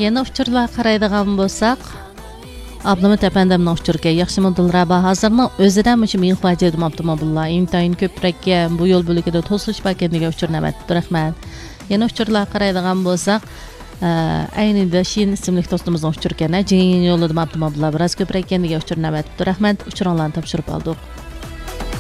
Yana uchurlar qaraydigan bo'lsak, Ablamat әпәндемнің uchurga yaxshi Dilraba hozirning o'zidan mush mehvaji avtomobillar intayin ko'prakka bu yo'l bo'ligida to'silish bakendiga uchurnamat rahmat. Yana uchurlar qaraydigan bo'lsak, aynida Shin ismli do'stimizning uchurgani jin yo'lida avtomobillar biroz ko'prak kendiga uchurnamat rahmat. Uchuringlarni topshirib oldik.